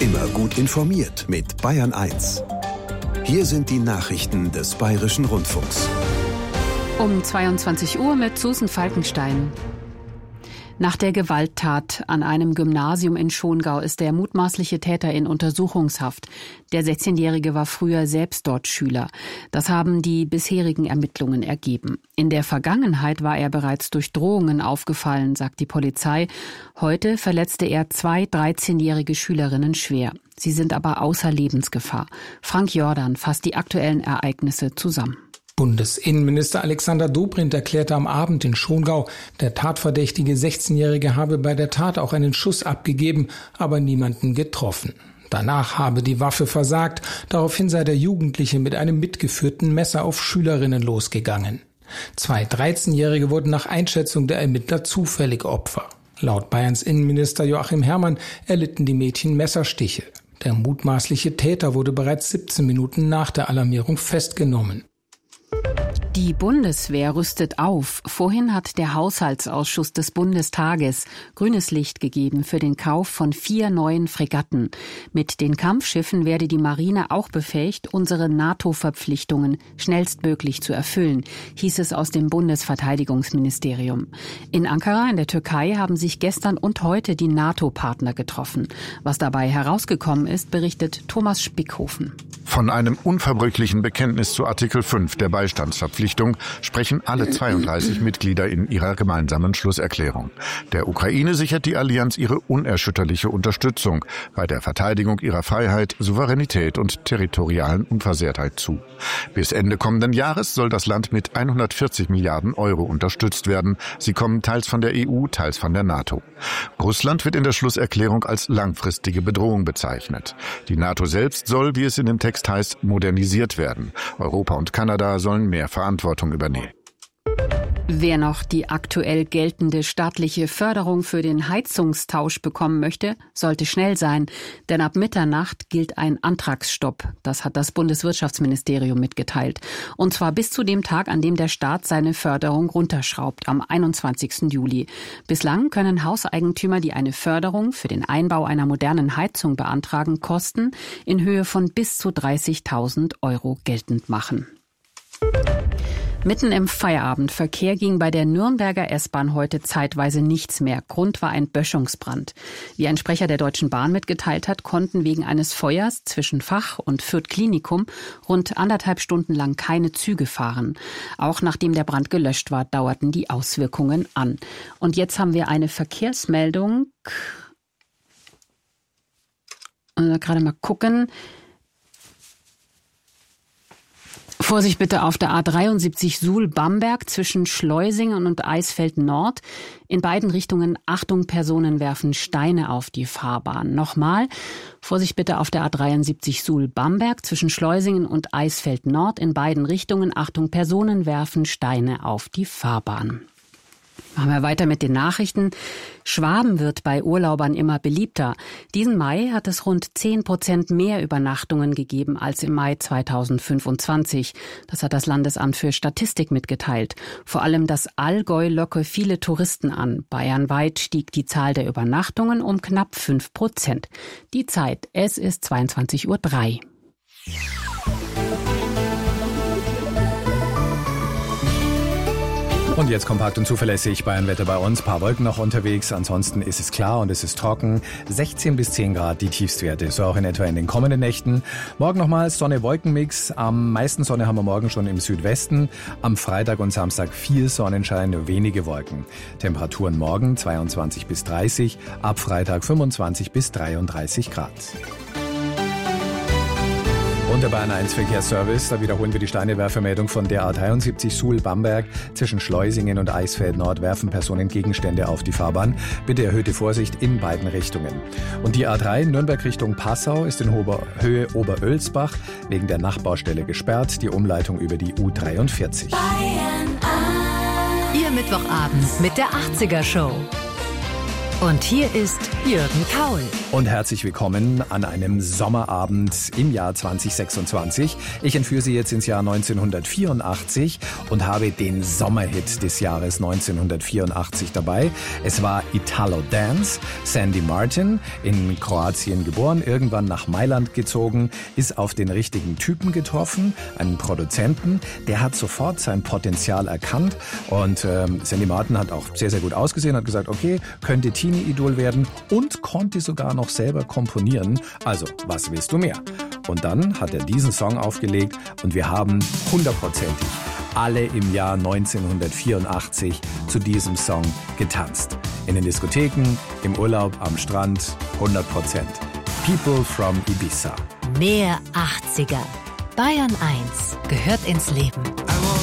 Immer gut informiert mit Bayern 1. Hier sind die Nachrichten des Bayerischen Rundfunks. Um 22 Uhr mit Susan Falkenstein. Nach der Gewalttat an einem Gymnasium in Schongau ist der mutmaßliche Täter in Untersuchungshaft. Der 16-Jährige war früher selbst dort Schüler. Das haben die bisherigen Ermittlungen ergeben. In der Vergangenheit war er bereits durch Drohungen aufgefallen, sagt die Polizei. Heute verletzte er 2 13-jährige Schülerinnen schwer. Sie sind aber außer Lebensgefahr. Frank Jordan fasst die aktuellen Ereignisse zusammen. Bundesinnenminister Alexander Dobrindt erklärte am Abend in Schongau, der tatverdächtige 16-Jährige habe bei der Tat auch einen Schuss abgegeben, aber niemanden getroffen. Danach habe die Waffe versagt, daraufhin sei der Jugendliche mit einem mitgeführten Messer auf Schülerinnen losgegangen. 2 13-Jährige wurden nach Einschätzung der Ermittler zufällig Opfer. Laut Bayerns Innenminister Joachim Herrmann erlitten die Mädchen Messerstiche. Der mutmaßliche Täter wurde bereits 17 Minuten nach der Alarmierung festgenommen. Die Bundeswehr rüstet auf. Vorhin hat der Haushaltsausschuss des Bundestages grünes Licht gegeben für den Kauf von 4 neuen Fregatten. Mit den Kampfschiffen werde die Marine auch befähigt, unsere NATO-Verpflichtungen schnellstmöglich zu erfüllen, hieß es aus dem Bundesverteidigungsministerium. In Ankara in der Türkei haben sich gestern und heute die NATO-Partner getroffen. Was dabei herausgekommen ist, berichtet Thomas Spickhofen. Von einem unverbrüchlichen Bekenntnis zu Artikel 5 der Beistandsverpflichtung sprechen alle 32 Mitglieder in ihrer gemeinsamen Schlusserklärung. Der Ukraine sichert die Allianz ihre unerschütterliche Unterstützung bei der Verteidigung ihrer Freiheit, Souveränität und territorialen Unversehrtheit zu. Bis Ende kommenden Jahres soll das Land mit 140 Milliarden Euro unterstützt werden. Sie kommen teils von der EU, teils von der NATO. Russland wird in der Schlusserklärung als langfristige Bedrohung bezeichnet. Die NATO selbst soll, wie es in dem Text heißt, modernisiert werden. Europa und Kanada sollen mehr Verantwortung übernehmen. Wer noch die aktuell geltende staatliche Förderung für den Heizungstausch bekommen möchte, sollte schnell sein. Denn ab Mitternacht gilt ein Antragsstopp. Das hat das Bundeswirtschaftsministerium mitgeteilt. Und zwar bis zu dem Tag, an dem der Staat seine Förderung runterschraubt, am 21. Juli. Bislang können Hauseigentümer, die eine Förderung für den Einbau einer modernen Heizung beantragen, Kosten in Höhe von bis zu 30.000 Euro geltend machen. Mitten im Feierabendverkehr ging bei der Nürnberger S-Bahn heute zeitweise nichts mehr. Grund war ein Böschungsbrand. Wie ein Sprecher der Deutschen Bahn mitgeteilt hat, konnten wegen eines Feuers zwischen Fach- und Fürth Klinikum rund 1,5 Stunden lang keine Züge fahren. Auch nachdem der Brand gelöscht war, dauerten die Auswirkungen an. Und jetzt haben wir eine Verkehrsmeldung. Gerade mal gucken. Vorsicht bitte auf der A73 Suhl-Bamberg zwischen Schleusingen und Eisfeld Nord. In beiden Richtungen Achtung, Personen werfen Steine auf die Fahrbahn. Nochmal, Vorsicht bitte auf der A73 Suhl-Bamberg zwischen Schleusingen und Eisfeld Nord. In beiden Richtungen Achtung, Personen werfen Steine auf die Fahrbahn. Machen wir weiter mit den Nachrichten. Schwaben wird bei Urlaubern immer beliebter. Diesen Mai hat es rund 10% mehr Übernachtungen gegeben als im Mai 2025. Das hat das Landesamt für Statistik mitgeteilt. Vor allem das Allgäu locke viele Touristen an. Bayernweit stieg die Zahl der Übernachtungen um knapp 5%. Die Zeit, es ist 22:03 Uhr. Und jetzt kompakt und zuverlässig Bayernwetter bei uns. Paar Wolken noch unterwegs, ansonsten ist es klar und es ist trocken. 16 bis 10 Grad die Tiefstwerte, so auch in etwa in den kommenden Nächten. Morgen nochmal Sonne-Wolken-Mix. Am meisten Sonne haben wir morgen schon im Südwesten. Am Freitag und Samstag viel Sonnenschein, wenige Wolken. Temperaturen morgen 22 bis 30, ab Freitag 25 bis 33 Grad. Und der Bayern 1 Verkehrsservice, da wiederholen wir die Steinewerfermeldung von der A73 Suhl-Bamberg. Zwischen Schleusingen und Eisfeld Nord werfen Personen Gegenstände auf die Fahrbahn. Bitte erhöhte Vorsicht in beiden Richtungen. Und die A3 Nürnberg Richtung Passau ist in Höhe Oberölsbach wegen der Nachbaustelle gesperrt. Die Umleitung über die U43. Bayern 1. Ihr Mittwochabend mit der 80er Show. Und hier ist Jürgen Kaul. Und herzlich willkommen an einem Sommerabend im Jahr 2026. Ich entführe Sie jetzt ins Jahr 1984 und habe den Sommerhit des Jahres 1984 dabei. Es war Italo Dance. Sandy Martin, in Kroatien geboren, irgendwann nach Mailand gezogen, ist auf den richtigen Typen getroffen, einen Produzenten. Der hat sofort sein Potenzial erkannt und Sandy Martin hat auch sehr, sehr gut ausgesehen, hat gesagt, okay, könnte Teenie-Idol werden und konnte sogar noch selber komponieren. Also, was willst du mehr? Und dann hat er diesen Song aufgelegt und wir haben 100%ig alle im Jahr 1984 zu diesem Song getanzt. In den Diskotheken, im Urlaub, am Strand, 100%. People from Ibiza. Mehr 80er. Bayern 1 gehört ins Leben.